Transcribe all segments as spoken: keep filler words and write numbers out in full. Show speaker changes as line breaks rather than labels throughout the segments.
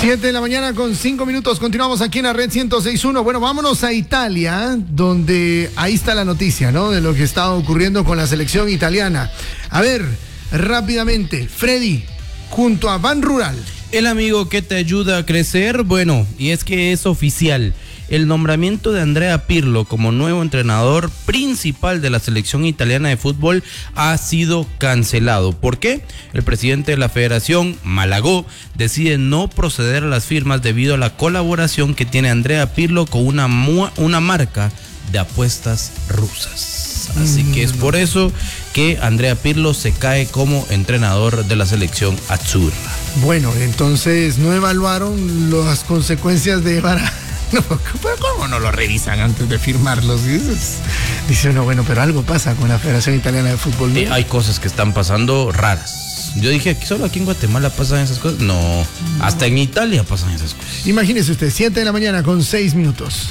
Siete de la mañana con cinco minutos. Continuamos aquí en la red ciento seis punto uno. Bueno, vámonos a Italia, donde ahí está la noticia, ¿no? De lo que está ocurriendo con la selección italiana. A ver, rápidamente, Freddy, junto a Ban Rural.
El amigo que te ayuda a crecer, bueno, y es que es oficial. El nombramiento de Andrea Pirlo como nuevo entrenador principal de la selección italiana de fútbol ha sido cancelado. ¿Por qué? El presidente de la federación, Malagó, decide no proceder a las firmas debido a la colaboración que tiene Andrea Pirlo con una, una marca de apuestas rusas. Así que es por eso que Andrea Pirlo se cae como entrenador de la selección azzurra.
Bueno, entonces no evaluaron las consecuencias de llevar a... No, ¿cómo no lo revisan antes de firmarlos? Dice uno, bueno, pero algo pasa con la Federación Italiana de Fútbol, ¿no?
Eh, hay cosas que están pasando raras. Yo dije, ¿aquí solo aquí en Guatemala pasan esas cosas? No, no, hasta en Italia pasan esas cosas.
Imagínese usted, siete de la mañana con seis minutos.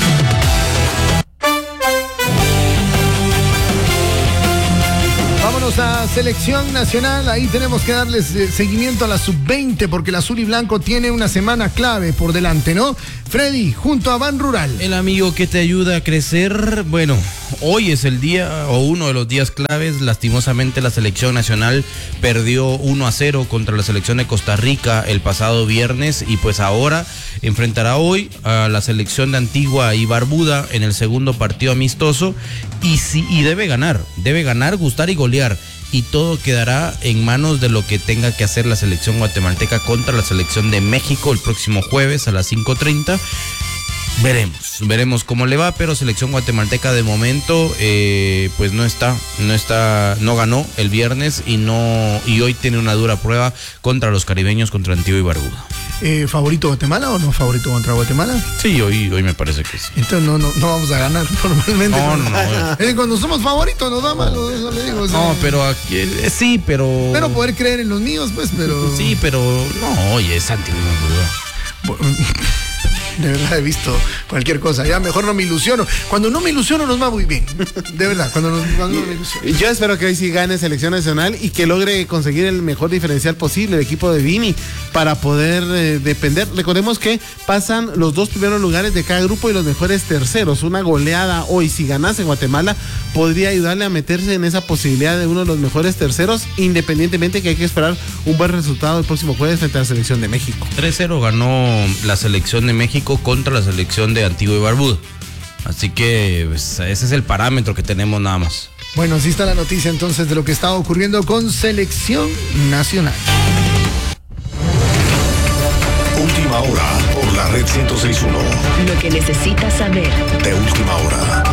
Vámonos a Selección Nacional. Ahí tenemos que darles eh, seguimiento a la sub veinte porque el azul y blanco tiene una semana clave por delante, ¿no? Freddy, junto a Ban Rural.
El amigo que te ayuda a crecer. Bueno, hoy es el día o uno de los días claves. Lastimosamente la Selección Nacional perdió uno a cero contra la selección de Costa Rica el pasado viernes y pues ahora enfrentará hoy a la selección de Antigua y Barbuda en el segundo partido amistoso y, sí, y debe ganar, debe ganar, gustar y golear. Y todo quedará en manos de lo que tenga que hacer la selección guatemalteca contra la selección de México el próximo jueves a las cinco treinta. Veremos, veremos cómo le va, pero selección guatemalteca de momento eh, pues no está, no está, no ganó el viernes y no y hoy tiene una dura prueba contra los caribeños, contra Antigua y Barbuda.
Eh, ¿Favorito Guatemala o no favorito contra Guatemala?
Sí, hoy, hoy me parece que sí.
Entonces no, no, no vamos a ganar normalmente.
No, no, no.
Eh, cuando somos favoritos nos da malo, eso le digo. Sí.
No, pero aquí, eh, sí, pero...
Pero poder creer en los míos, pues, pero...
Sí, pero... No, oye, es Antigua y Barbuda.
De verdad he visto cualquier cosa. Ya mejor no me ilusiono. Cuando no me ilusiono nos va muy bien. De verdad, cuando, nos, cuando no me ilusiono.
Yo espero que hoy sí gane Selección Nacional y que logre conseguir el mejor diferencial posible el equipo de Vini para poder eh, depender. Recordemos que pasan los dos primeros lugares de cada grupo y los mejores terceros. Una goleada hoy, si ganase Guatemala, podría ayudarle a meterse en esa posibilidad de uno de los mejores terceros, independientemente que hay que esperar un buen resultado el próximo jueves frente a la Selección de México.
tres cero ganó la Selección de México contra la selección de Antigua y Barbuda. Así que pues, ese es el parámetro que tenemos nada más.
Bueno, así está la noticia entonces de lo que está ocurriendo con Selección Nacional.
Última hora por la red ciento seis punto uno.
Lo que necesitas saber.
De última hora.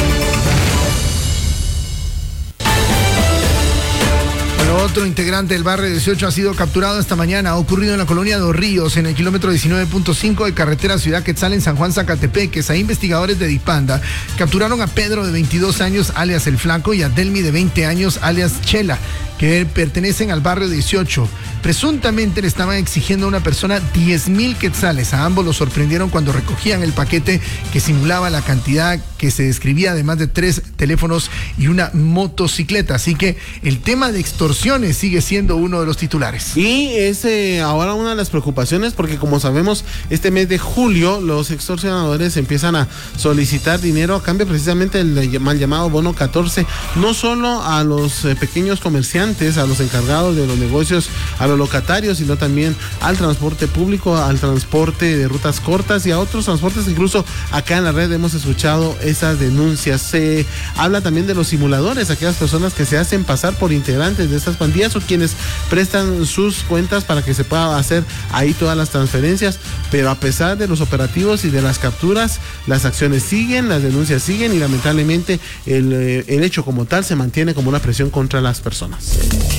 Otro integrante del barrio dieciocho ha sido capturado esta mañana. Ha ocurrido en la colonia Dos Ríos, en el kilómetro diecinueve punto cinco de carretera Ciudad Quetzal en San Juan, Zacatepeques. Ahí investigadores de Dipanda capturaron a Pedro de veintidós años, alias El Flaco, y a Delmi de veinte años, alias Chela, que pertenecen al barrio dieciocho. Presuntamente le estaban exigiendo a una persona diez mil quetzales. A ambos los sorprendieron cuando recogían el paquete que simulaba la cantidad que se describía, además de tres teléfonos y una motocicleta. Así que el tema de extorsiones sigue siendo uno de los titulares.
Y es eh, ahora una de las preocupaciones porque, como sabemos, este mes de julio los extorsionadores empiezan a solicitar dinero a cambio precisamente del mal llamado bono catorce, no solo a los eh, pequeños comerciantes, a los encargados de los negocios, a los locatarios, sino también al transporte público, al transporte de rutas cortas y a otros transportes. Incluso acá en la red hemos escuchado esas denuncias. Se habla también de los simuladores, aquellas personas que se hacen pasar por integrantes de estas pandillas o quienes prestan sus cuentas para que se pueda hacer ahí todas las transferencias. Pero a pesar de los operativos y de las capturas, las acciones siguen, las denuncias siguen y lamentablemente el, el hecho como tal se mantiene como una presión contra las personas.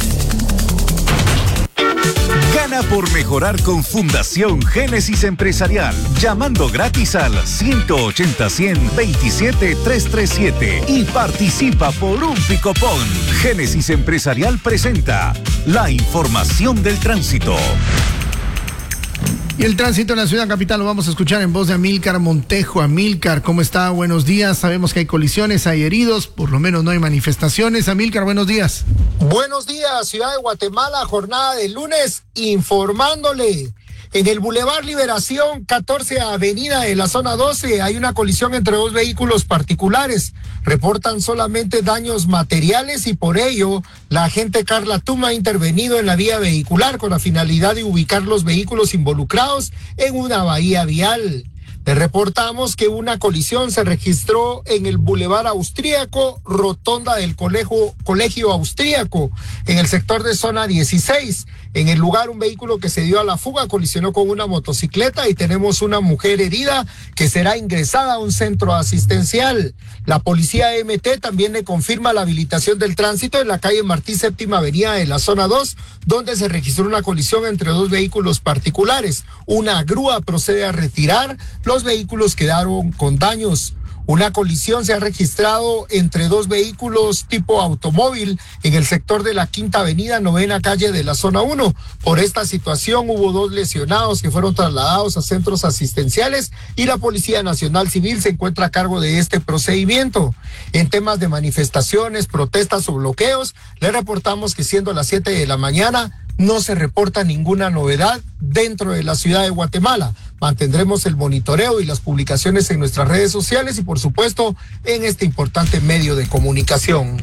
Gana por mejorar con Fundación Génesis Empresarial. Llamando gratis al ciento ochenta, cien, veintisiete, trescientos treinta y siete y participa por un picopón. Génesis Empresarial presenta la información del tránsito.
Y el tránsito en la ciudad capital lo vamos a escuchar en voz de Amílcar Montejo. Amílcar, ¿cómo está? Buenos días. Sabemos que hay colisiones, hay heridos, por lo menos no hay manifestaciones. Amílcar, buenos días.
Buenos días, ciudad de Guatemala, jornada de lunes, informándole
En el Boulevard Liberación, catorce Avenida de la zona doce, hay una colisión entre dos vehículos particulares. Reportan solamente daños materiales y por ello la agente Carla Tuma ha intervenido en la vía vehicular con la finalidad de ubicar los vehículos involucrados en una bahía vial. Le reportamos que una colisión se registró en el Boulevard Austríaco, rotonda del Colegio, Colegio Austríaco, en el sector de zona dieciséis. En el lugar, un vehículo que se dio a la fuga colisionó con una motocicleta y tenemos una mujer herida que será ingresada a un centro asistencial. La policía M T también le confirma la habilitación del tránsito en la calle Martí Séptima Avenida de la zona dos, donde se registró una colisión entre dos vehículos particulares. Una grúa procede a retirar los vehículos quedaron con daños. Una colisión se ha registrado entre dos vehículos tipo automóvil en el sector de la Quinta Avenida, novena calle de la zona uno. Por esta situación hubo dos lesionados que fueron trasladados a centros asistenciales y la Policía Nacional Civil se encuentra a cargo de este procedimiento. En temas de manifestaciones, protestas o bloqueos, le reportamos que siendo las siete de la mañana, no se reporta ninguna novedad dentro de la ciudad de Guatemala. Mantendremos el monitoreo y las publicaciones en nuestras redes sociales y por supuesto en este importante medio de comunicación.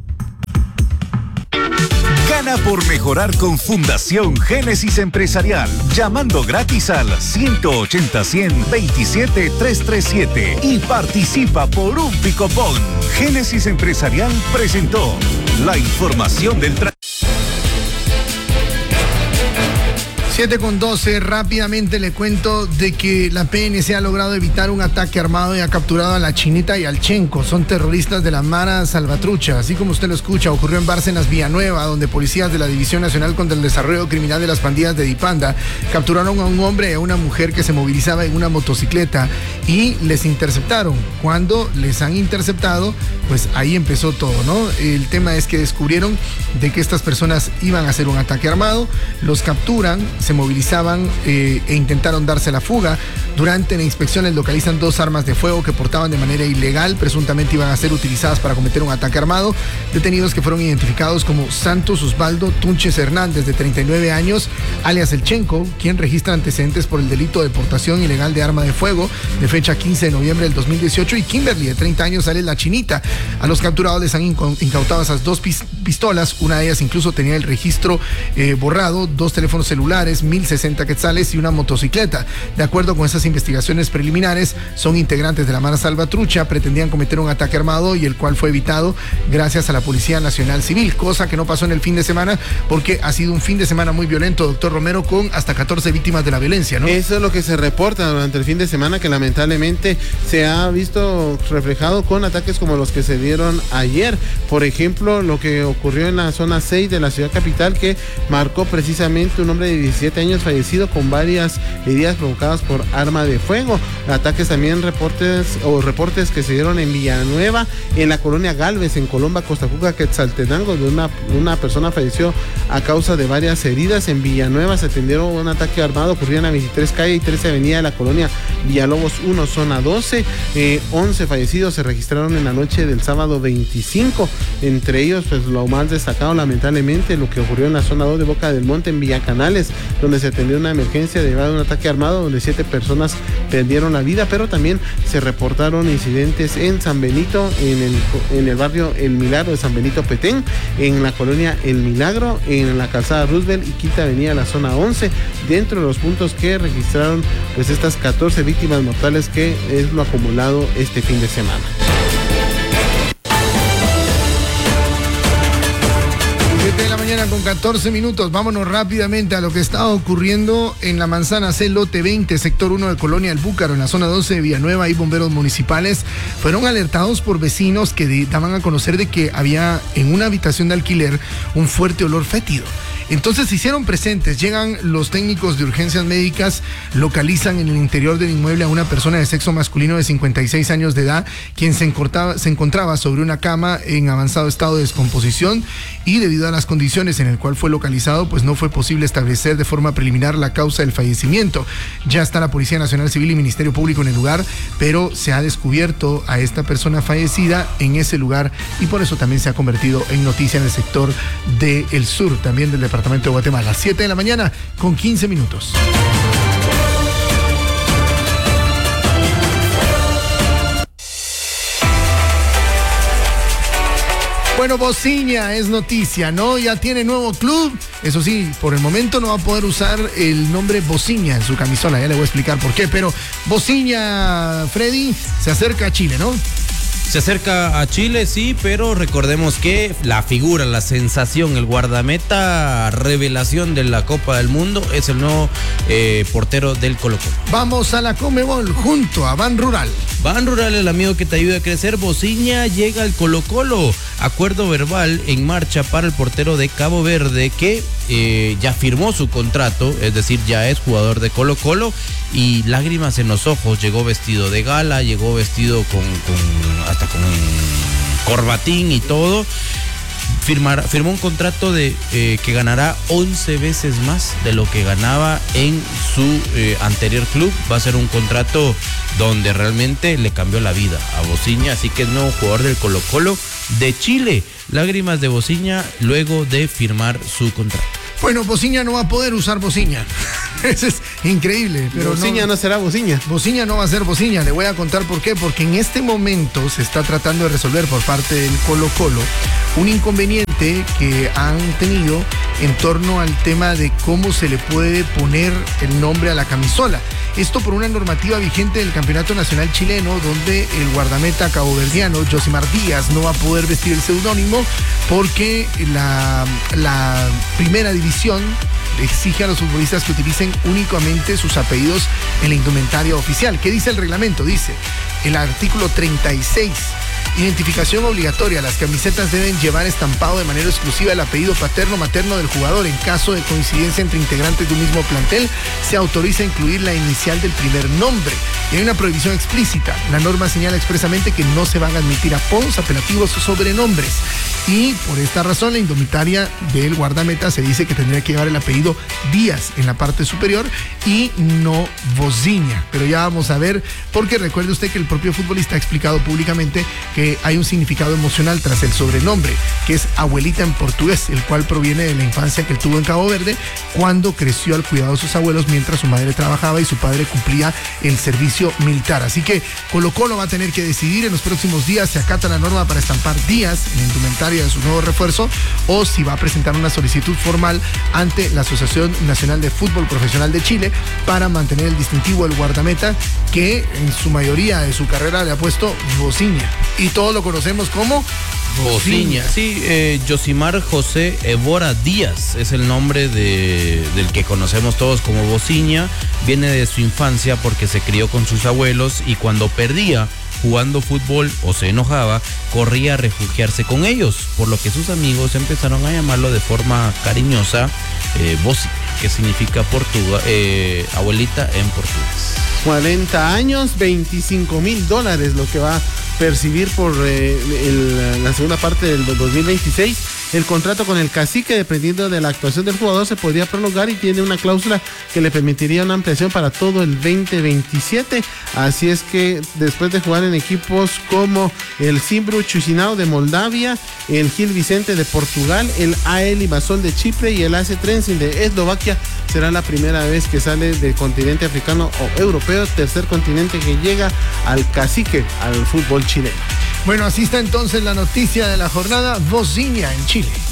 Gana por mejorar con Fundación Génesis Empresarial, llamando gratis al ciento ochenta, cien, veintisiete, trescientos treinta y siete y participa por un picopón. Génesis Empresarial presentó la información del tránsito.
siete con doce, rápidamente le cuento de que la P N C ha logrado evitar un ataque armado y ha capturado a la Chinita y al Chenco. Son terroristas de la Mara Salvatrucha. Así como usted lo escucha, ocurrió en Bárcenas, Villanueva, donde policías de la División Nacional contra el Desarrollo Criminal de las Pandillas de Dipanda capturaron a un hombre y a una mujer que se movilizaba en una motocicleta y les interceptaron. Cuando les han interceptado, pues ahí empezó todo, ¿no? El tema es que descubrieron de que estas personas iban a hacer un ataque armado, los capturan, se movilizaban eh, e intentaron darse la fuga. Durante la inspección les localizan dos armas de fuego que portaban de manera ilegal, presuntamente iban a ser utilizadas para cometer un ataque armado. Detenidos que fueron identificados como Santos Osvaldo Tunches Hernández, de treinta y nueve años, alias El Chenco, quien registra antecedentes por el delito de portación ilegal de arma de fuego de fecha quince de noviembre del dos mil dieciocho, y Kimberly, de treinta años, alias La Chinita. A los capturados les han incautado esas dos pistolas, una de ellas incluso tenía el registro eh, borrado, dos teléfonos celulares, mil sesenta quetzales y una motocicleta. De acuerdo con esas investigaciones preliminares, son integrantes de la Mara Salvatrucha, pretendían cometer un ataque armado y el cual fue evitado gracias a la Policía Nacional Civil, cosa que no pasó en el fin de semana porque ha sido un fin de semana muy violento, doctor Romero, con hasta catorce víctimas de la violencia, ¿no?
Eso es lo que se reporta durante el fin de semana, que lamentablemente se ha visto reflejado con ataques como los que se dieron ayer. Por ejemplo, lo que ocurrió en la zona seis de la ciudad capital, que marcó precisamente un hombre de diecisiete años fallecido con varias heridas provocadas por arma de fuego. Ataques también reportes o reportes que se dieron en Villanueva, en la colonia Galvez, en Colomba, Costacuca, Quetzaltenango, de una, una persona falleció a causa de varias heridas. En Villanueva se atendieron un ataque armado ocurrido en la veintitrés calle y trece avenida de la colonia Villalobos uno, zona doce. Eh, once fallecidos se registraron en la noche del sábado veinticinco. Entre ellos, pues lo más destacado, lamentablemente, lo que ocurrió en la zona dos de Boca del Monte, en Villacanales, donde se atendió una emergencia derivada de un ataque armado donde siete personas perdieron la vida, pero también se reportaron incidentes en San Benito, en el, en el barrio El Milagro de San Benito Petén, en la colonia El Milagro, en la calzada Roosevelt y Quinta Avenida, la zona once, dentro de los puntos que registraron pues estas catorce víctimas mortales, que es lo acumulado este fin de semana.
siete de la mañana con catorce minutos. Vámonos rápidamente a lo que está ocurriendo en la manzana C, lote veinte, sector uno de Colonia El Búcaro, en la zona doce de Villanueva. Y bomberos municipales fueron alertados por vecinos que daban a conocer de que había en una habitación de alquiler un fuerte olor fétido. Entonces se hicieron presentes, llegan los técnicos de urgencias médicas, localizan en el interior del inmueble a una persona de sexo masculino de cincuenta y seis años de edad, quien se encontraba, se encontraba sobre una cama en avanzado estado de descomposición, y debido a las condiciones en el cual fue localizado, pues no fue posible establecer de forma preliminar la causa del fallecimiento. Ya está la Policía Nacional Civil y Ministerio Público en el lugar, pero se ha descubierto a esta persona fallecida en ese lugar y por eso también se ha convertido en noticia en el sector del sur, también del departamento de Guatemala. siete de la mañana con quince minutos. Bueno, Bociña es noticia, ¿no? Ya tiene nuevo club. Eso sí, por el momento no va a poder usar el nombre Bociña en su camisola. Ya le voy a explicar por qué. Pero Bociña, Freddy, se acerca a Chile, ¿no?
Se acerca a Chile, sí, pero recordemos que la figura, la sensación, el guardameta revelación de la Copa del Mundo es el nuevo eh, portero del Colo-Colo.
Vamos a la Conmebol junto a Ban Rural.
Ban Rural, el amigo que te ayuda a crecer. Bociña llega al Colo-Colo. Acuerdo verbal en marcha para el portero de Cabo Verde que eh, ya firmó su contrato, es decir, ya es jugador de Colo-Colo, y lágrimas en los ojos. Llegó vestido de gala, llegó vestido con, con hasta con corbatín y todo. Firmar, firmó un contrato de eh, que ganará once veces más de lo que ganaba en su eh, anterior club. Va a ser un contrato donde realmente le cambió la vida a Bociña, así que es nuevo jugador del Colo-Colo de Chile. Lágrimas de Bociña luego de firmar su contrato.
Bueno, Bociña no va a poder usar Bociña. Eso es increíble. Pero
Bociña no, no será Bociña.
Bociña no va a ser Bociña. Le voy a contar por qué. Porque en este momento se está tratando de resolver por parte del Colo-Colo un inconveniente que han tenido en torno al tema de cómo se le puede poner el nombre a la camisola. Esto por una normativa vigente del Campeonato Nacional Chileno, donde el guardameta caboverdiano Josimar Díaz no va a poder vestir el seudónimo porque la, la primera división exige a los futbolistas que utilicen únicamente sus apellidos en la indumentaria oficial. ¿Qué dice el reglamento? Dice el artículo treinta y seis. Identificación obligatoria. Las camisetas deben llevar estampado de manera exclusiva el apellido paterno materno del jugador. En caso de coincidencia entre integrantes de un mismo plantel, se autoriza a incluir la inicial del primer nombre. Y hay una prohibición explícita. La norma señala expresamente que no se van a admitir apodos, apelativos o sobrenombres. Y por esta razón, la indumentaria del guardameta se dice que tendría que llevar el apellido Díaz en la parte superior y no Bociña. Pero ya vamos a ver, porque recuerde usted que el propio futbolista ha explicado públicamente que hay un significado emocional tras el sobrenombre, que es abuelita en portugués, el cual proviene de la infancia que él tuvo en Cabo Verde, cuando creció al cuidado de sus abuelos mientras su madre trabajaba y su padre cumplía el servicio militar. Así que Colo-Colo va a tener que decidir en los próximos días si acata la norma para estampar Díaz en la indumentaria de su nuevo refuerzo o si va a presentar una solicitud formal ante la Asociación Nacional de Fútbol Profesional de Chile para mantener el distintivo del guardameta que en su mayoría de su carrera le ha puesto Bociña. Y todos lo conocemos como
Bociña. Sí, eh, Josimar José Evora Díaz es el nombre de, del que conocemos todos como Bociña. Viene de su infancia porque se crió con sus abuelos y cuando perdía jugando fútbol o se enojaba, corría a refugiarse con ellos, por lo que sus amigos empezaron a llamarlo de forma cariñosa eh, Bociña, que significa portuga, eh, abuelita en portugués.
cuarenta años, veinticinco mil dólares lo que va a percibir por eh, el, la segunda parte del dos mil veintiséis. El contrato con el Cacique, dependiendo de la actuación del jugador, se podría prolongar y tiene una cláusula que le permitiría una ampliación para todo el veinte veintisiete. Así es que después de jugar en equipos como el Zimbru Chisinau de Moldavia, el Gil Vicente de Portugal, el A E Limassol de Chipre y el A C Trenčín de Eslovaquia, será la primera vez que sale del continente africano o europeo, tercer continente que llega al Cacique, al fútbol chileno.
Bueno, así está entonces la noticia de la jornada. Bociña en Chile.